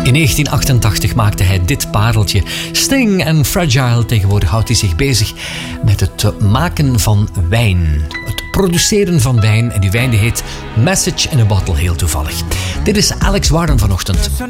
In 1988 maakte hij dit pareltje. Sting en Fragile. Tegenwoordig houdt hij zich bezig met het maken van wijn. Het produceren van wijn. En die wijn die heet Message in a Bottle, heel toevallig. Dit is Alex Warren vanochtend.